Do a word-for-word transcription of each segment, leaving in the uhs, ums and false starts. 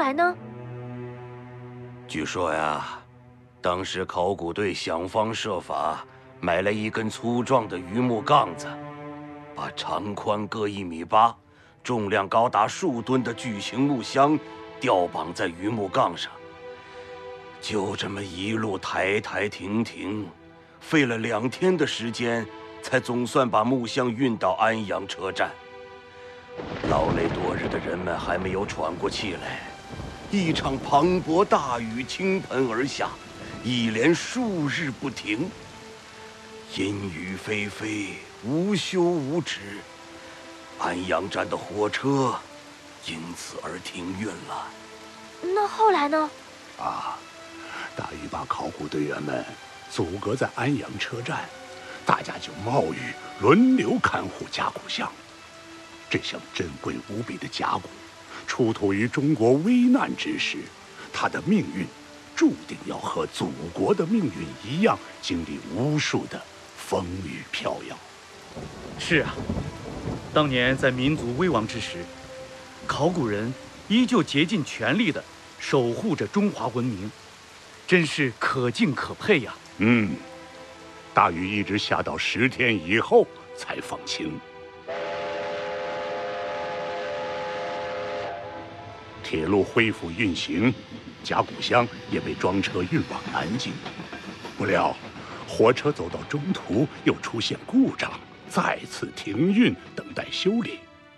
来呢？ 据说呀，当时考古队想方设法买来一根粗壮的榆木杠子，把长宽各一米八、重量高达数吨的巨型木箱吊绑在榆木杠上，就这么一路抬抬停停，费了两天的时间，才总算把木箱运到安阳车站。劳累多日的人们还没有喘过气来，一场磅礴大雨倾盆而下，一连数日不停，阴雨霏霏，无休无止。安阳站的火车因此而停运了。 那后来呢？ 啊，大雨把考古队员们阻隔在安阳车站，大家就冒雨轮流看护甲骨箱。这项珍贵无比的甲骨出土于中国危难之时，它的命运注定要和祖国的命运一样，经历无数的风雨飘摇。 是啊，当年在民族危亡之时，考古人依旧竭尽全力地守护着中华文明，真是可敬可佩呀。 嗯，大雨一直下到十天以后才放晴。铁路恢复运行，甲骨箱也被装车运往南京。不料，火车走到中途又出现故障，再次停运，等待修理。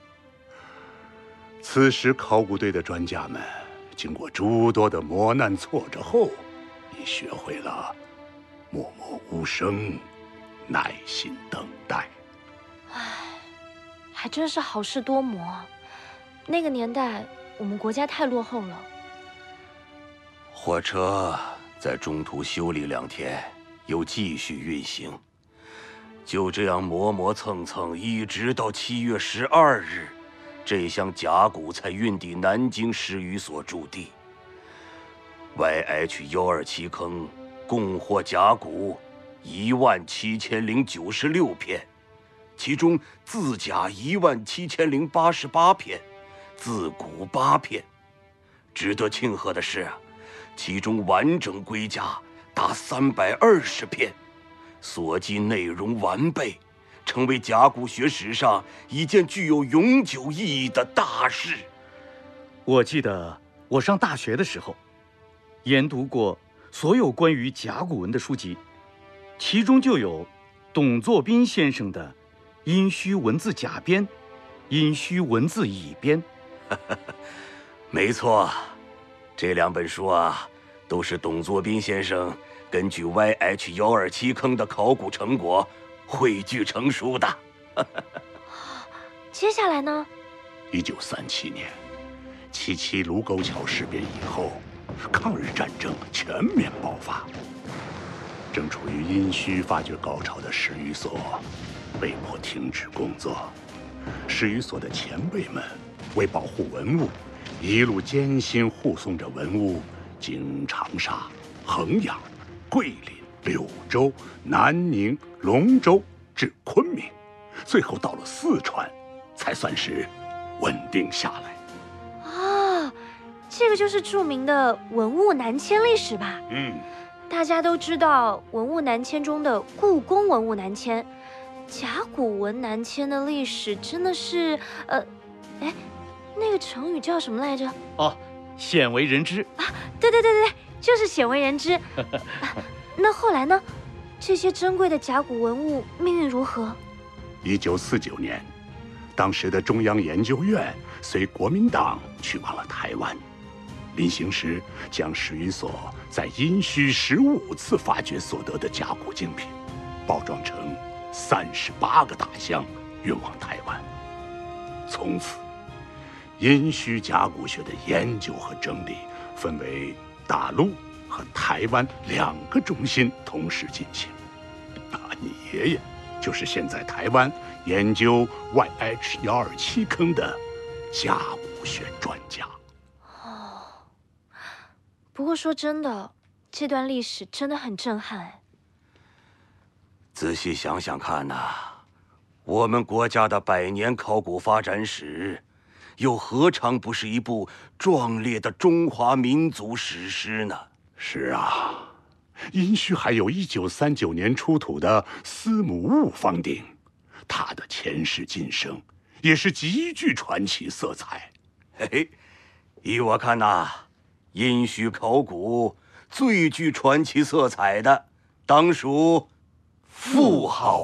此时，考古队的专家们经过诸多的磨难挫折后，已学会了默默无声，耐心等待。 唉，还真是好事多磨啊！那个年代，我们国家太落后了。 火车在中途修理两天，又继续运行，就这样磨磨蹭蹭，一直到七月十二日，这箱甲骨才运抵南京石语所驻地。Y H 幺二七坑共获甲骨一万七千零九十六片，其中字甲一万七千零八十八片，字骨八片。值得庆贺的是啊，其中完整龟甲达三百二十片，所记内容完备，成为甲骨学史上一件具有永久意义的大事。 我记得我上大学的时候，研读过所有关于甲骨文的书籍，其中就有董作宾先生的《殷墟文字甲编》《殷墟文字乙编》。 没错，这两本书啊，都是董作宾先生根据 Y H 幺二七坑的考古成果汇聚成书的。 接下来呢？ 一九三七年，七七卢沟桥事变以后，抗日战争全面爆发。正处于殷墟发掘高潮的石语所被迫停止工作。石语所的前辈们为保护文物，一路艰辛护送着文物经长沙、衡阳、桂林、柳州、南宁、龙州至昆明，最后到了四川，才算是稳定下来。 啊，这个就是著名的文物南迁历史吧？ 嗯， 大家都知道文物南迁中的故宫文物南迁，甲骨文南迁的历史真的是，呃，哎，那个成语叫什么来着？ 哦，鲜为人知啊！对对对对对，就是鲜为人知。啊，那后来呢？这些珍贵的甲骨文物命运如何？ 一九四九年，当时的中央研究院随国民党去往了台湾，临行时将石语所在殷墟十五次发掘所得的甲骨精品，包装成三十八个大箱运往台湾。从此，殷墟甲骨学的研究和整理分为大陆和台湾两个中心同时进行。啊，你爷爷就是现在台湾研究 Y H 幺二七坑的甲骨学专家。 哦，不过说真的，这段历史真的很震撼哎。 仔细想想看呐，我们国家的百年考古发展史， 又何尝不是一部壮烈的中华民族史诗呢？ 是啊，殷墟还有一九三九年出土的司母戊方鼎，它的前世今生也是极具传奇色彩。 嘿嘿，依我看呐、啊，殷墟考古最具传奇色彩的，当属妇好